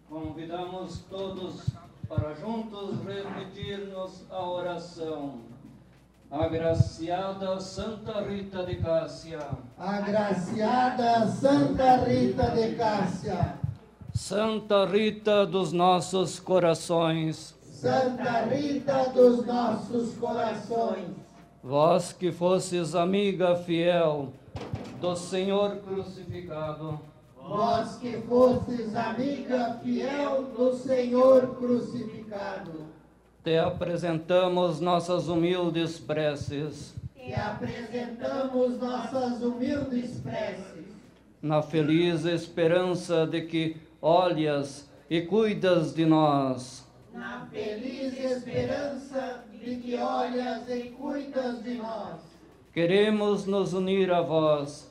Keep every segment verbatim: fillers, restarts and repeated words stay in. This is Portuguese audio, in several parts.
Convidamos todos para juntos repetir-nos a oração. Agraciada Santa Rita de Cássia. Agraciada Santa Rita de Cássia. Santa Rita dos nossos corações. Santa Rita dos nossos corações. Vós que fostes amiga fiel do Senhor crucificado. Vós que fostes amiga fiel do Senhor crucificado. Te apresentamos nossas humildes preces. E apresentamos nossas humildes preces. Na feliz esperança de que olhas e cuidas de nós. Na feliz esperança de que olhas e cuidas de nós. Queremos nos unir a vós,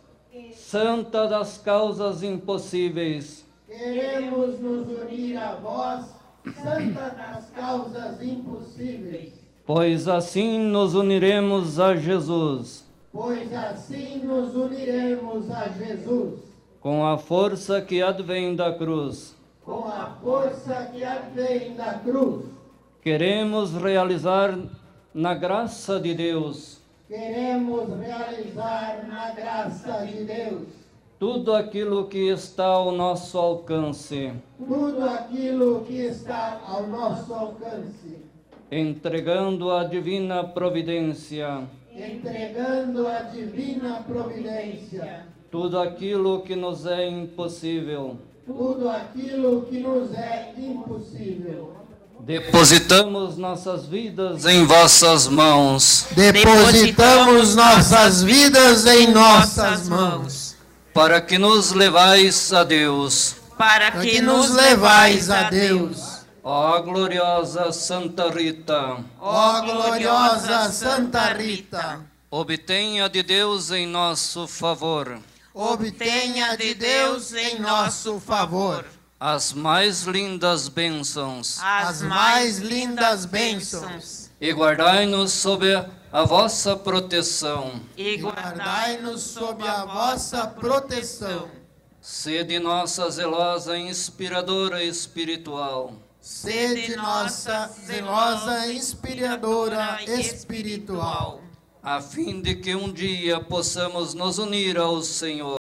Santa das causas impossíveis. Queremos nos unir a vós, Santa das causas impossíveis. Pois assim nos uniremos a Jesus. Pois assim nos uniremos a Jesus. Com a força que advém da cruz. Com a força que advém da cruz. Queremos realizar na graça de Deus. Queremos realizar na graça de Deus tudo aquilo que está ao nosso alcance. Tudo aquilo que está ao nosso alcance. Entregando a divina providência. Entregando a divina providência. Tudo aquilo que nos é impossível. Tudo aquilo que nos é impossível. Depositamos nossas vidas em vossas mãos. Depositamos nossas vidas em nossas mãos. Para que nos levais a Deus. Para que nos levais a Deus. Ó gloriosa Santa Rita. Ó gloriosa Santa Rita. Obtenha de Deus em nosso favor. Obtenha de Deus em nosso favor as mais lindas bênçãos, as mais lindas bênçãos, e guardai-nos sob a vossa proteção. E guardai-nos sob a vossa proteção. Sede nossa zelosa inspiradora espiritual. Sede nossa zelosa inspiradora espiritual. A fim de que um dia possamos nos unir ao Senhor.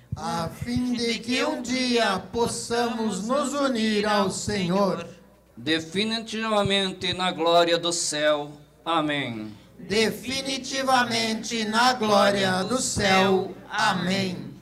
A fim de que um dia possamos nos unir ao Senhor. Definitivamente na glória do céu. Amém. Definitivamente na glória do céu. Amém.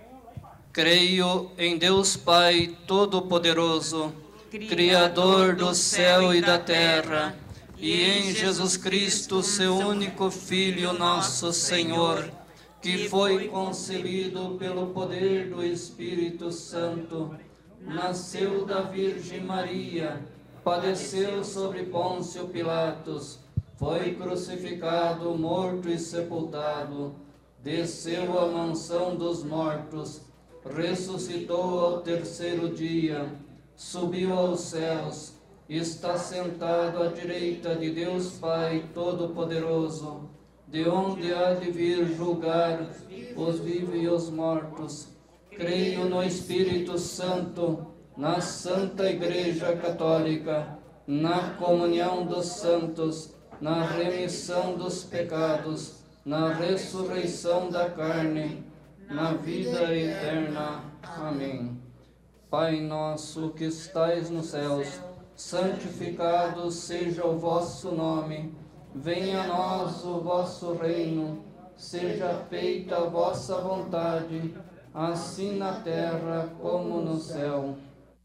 Creio em Deus Pai Todo-Poderoso, Criador do céu e da terra, e em Jesus Cristo, seu único Filho, nosso Senhor, que foi concebido pelo poder do Espírito Santo, nasceu da Virgem Maria, padeceu sobre Pôncio Pilatos, foi crucificado, morto e sepultado, desceu à mansão dos mortos, ressuscitou ao terceiro dia, subiu aos céus, está sentado à direita de Deus Pai Todo-Poderoso, de onde há de vir julgar os vivos e os mortos. Creio no Espírito Santo, na Santa Igreja Católica, na comunhão dos santos, na remissão dos pecados, na ressurreição da carne, na vida eterna. Amém. Pai nosso que estais nos céus, santificado seja o vosso nome. Venha a nós o vosso reino, seja feita a vossa vontade, assim na terra como no céu.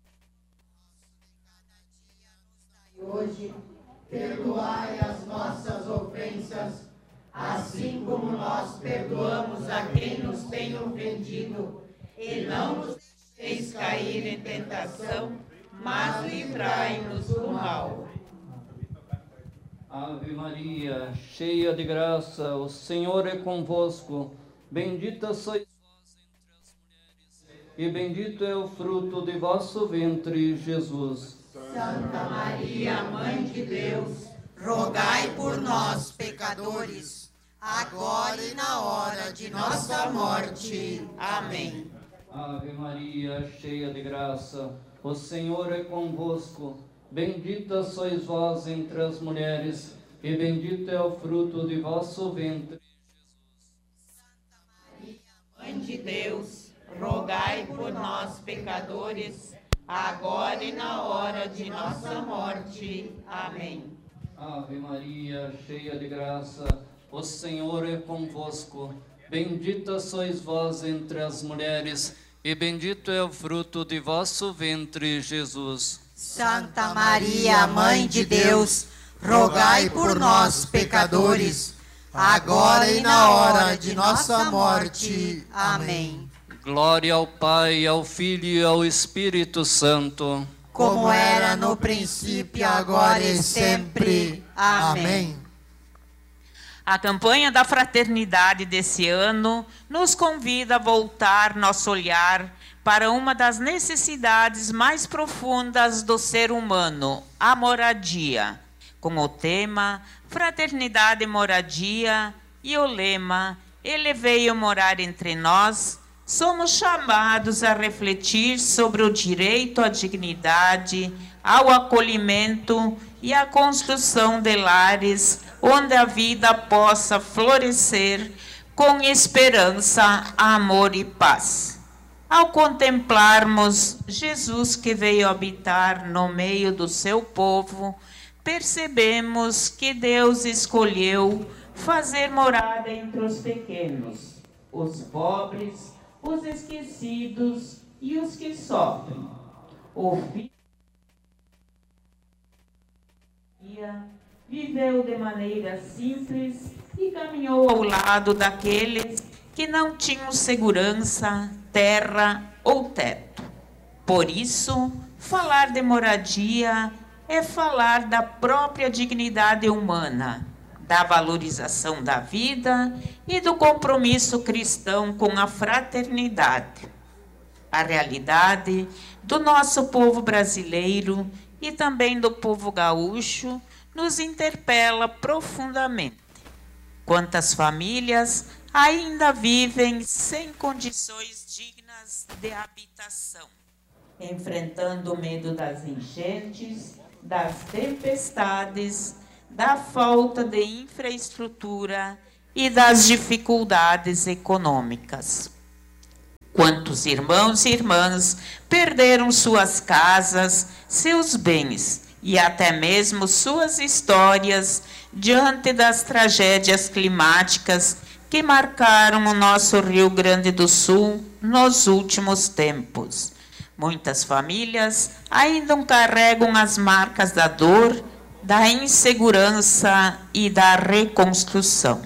Hoje, perdoai as nossas ofensas, assim como nós perdoamos a quem nos tem ofendido, e não nos deixeis cair em tentação, mas livrai-nos do mal. Ave Maria, cheia de graça, o Senhor é convosco. Bendita sois vós entre as mulheres, e bendito é o fruto de vosso ventre, Jesus. Santa Maria, Mãe de Deus, rogai por nós, pecadores, agora e na hora de nossa morte. Amém. Ave Maria, cheia de graça, o Senhor é convosco. Bendita sois vós entre as mulheres, e bendito é o fruto de vosso ventre, Jesus. Mãe de Deus, rogai por nós, pecadores, agora e na hora de nossa morte. Amém. Ave Maria, cheia de graça, o Senhor é convosco. Bendita sois vós entre as mulheres, e bendito é o fruto de vosso ventre, Jesus. Santa Maria, Mãe de Deus, rogai por nós, pecadores, agora e na hora de nossa morte. Amém. Glória ao Pai, ao Filho e ao Espírito Santo. Como era no princípio, agora e sempre. Amém. A campanha da fraternidade desse ano nos convida a voltar nosso olhar para uma das necessidades mais profundas do ser humano, a moradia, com o tema Fraternidade e Moradia e o lema Ele veio morar entre nós. Somos chamados a refletir sobre o direito à dignidade, ao acolhimento e à construção de lares onde a vida possa florescer com esperança, amor e paz. Ao contemplarmos Jesus que veio habitar no meio do seu povo, percebemos que Deus escolheu fazer morada entre os pequenos, os pobres, os esquecidos e os que sofrem. O Filho viveu de maneira simples e caminhou ao lado daqueles que não tinham segurança, terra ou teto. Por isso, falar de moradia é falar da própria dignidade humana, da valorização da vida e do compromisso cristão com a fraternidade. A realidade do nosso povo brasileiro e também do povo gaúcho nos interpela profundamente. Quantas famílias ainda vivem sem condições dignas de habitação, enfrentando o medo das enchentes, das tempestades, da falta de infraestrutura e das dificuldades econômicas. Quantos irmãos e irmãs perderam suas casas, seus bens e até mesmo suas histórias diante das tragédias climáticas que marcaram o nosso Rio Grande do Sul nos últimos tempos. Muitas famílias ainda carregam as marcas da dor, da insegurança e da reconstrução.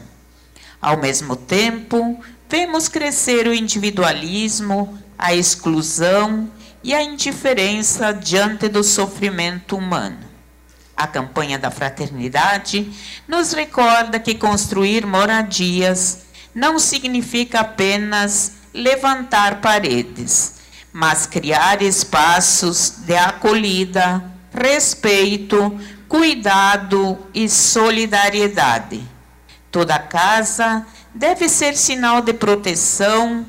Ao mesmo tempo, vemos crescer o individualismo, a exclusão e a indiferença diante do sofrimento humano. A campanha da fraternidade nos recorda que construir moradias não significa apenas levantar paredes, mas criar espaços de acolhida, respeito, cuidado e solidariedade. Toda casa deve ser sinal de proteção,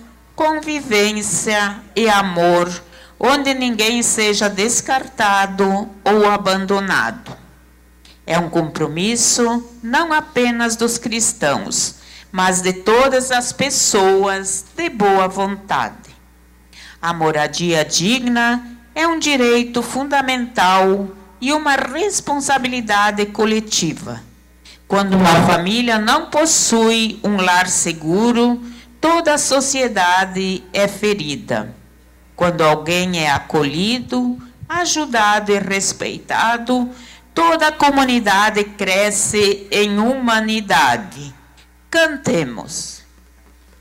convivência e amor, onde ninguém seja descartado ou abandonado. É um compromisso não apenas dos cristãos, mas de todas as pessoas de boa vontade. A moradia digna é um direito fundamental e uma responsabilidade coletiva. Quando uma família não possui um lar seguro, toda a sociedade é ferida. Quando alguém é acolhido, ajudado e respeitado, toda a comunidade cresce em humanidade. Cantemos.